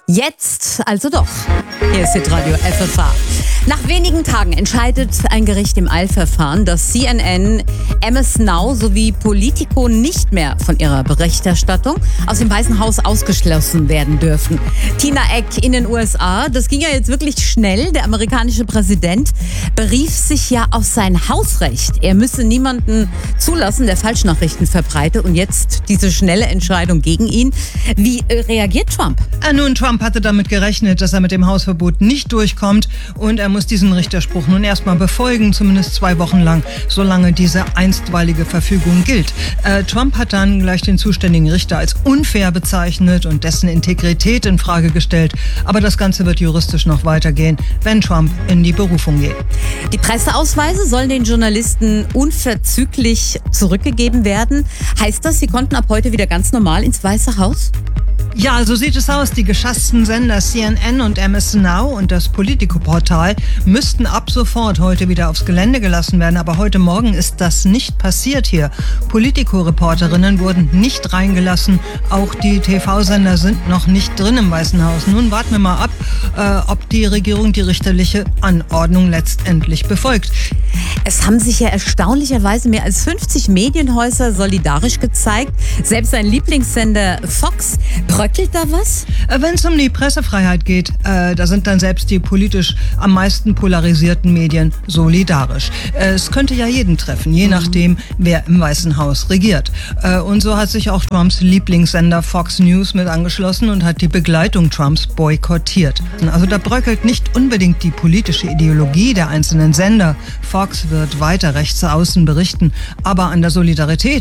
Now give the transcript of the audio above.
Jetzt also doch. Hier ist Hitradio FFH. Nach wenigen Tagen entscheidet ein Gericht im Eilverfahren, dass CNN, MS Now sowie Politico nicht mehr von ihrer Berichterstattung aus dem Weißen Haus ausgeschlossen werden dürfen. Tina Eck in den USA, das ging ja jetzt wirklich schnell. Der amerikanische Präsident berief sich ja auf sein Hausrecht. Er müsse niemanden zulassen, der Falschnachrichten verbreitet. Und jetzt diese schnelle Entscheidung gegen ihn. Wie reagiert Trump? Nun, Trump hatte damit gerechnet, dass er mit dem Hausverbot nicht durchkommt und er muss diesen Richterspruch nun erstmal befolgen, zumindest 2 Wochen lang, solange diese einstweilige Verfügung gilt. Trump hat dann gleich den zuständigen Richter als unfair bezeichnet und dessen Integrität in Frage gestellt. Aber das Ganze wird juristisch noch weitergehen, wenn Trump in die Berufung geht. Die Presseausweise sollen den Journalisten unverzüglich zurückgegeben werden. Heißt das, sie konnten ab heute wieder ganz normal ins Weiße Haus? Ja, so sieht es aus. Die geschassten Sender CNN und MS Now und das Politico-Portal müssten ab sofort heute wieder aufs Gelände gelassen werden. Aber heute Morgen ist das nicht passiert hier. Politico-Reporterinnen wurden nicht reingelassen. Auch die TV-Sender sind noch nicht drin im Weißen Haus. Nun warten wir mal ab, ob die Regierung die richterliche Anordnung letztendlich befolgt. Es haben sich ja erstaunlicherweise mehr als 50 Medienhäuser solidarisch gezeigt. Selbst sein Lieblingssender Fox. Bröckelt da was? Wenn es um die Pressefreiheit geht, da sind dann selbst die politisch am meisten polarisierten Medien solidarisch. Es könnte ja jeden treffen, je nachdem, wer im Weißen Haus regiert. Und so hat sich auch Trumps Lieblingssender Fox News mit angeschlossen und hat die Begleitung Trumps boykottiert. Also da bröckelt nicht unbedingt die politische Ideologie der einzelnen Sender. Fox wird weiter rechts außen berichten, aber an der Solidarität